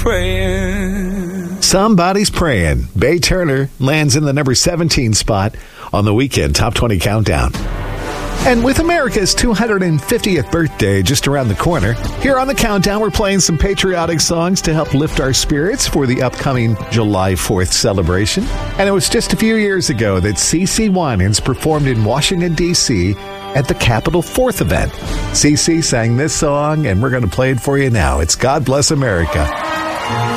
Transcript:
praying. Somebody's Praying. Bay Turner lands in the number 17 spot on the weekend Top 20 Countdown. And with America's 250th birthday just around the corner, here on the Countdown, we're playing some patriotic songs to help lift our spirits for the upcoming July 4th celebration. And it was just a few years ago that CeCe Winans performed in Washington, D.C. at the Capitol 4th event. CeCe sang this song, and we're going to play it for you now. It's God Bless America.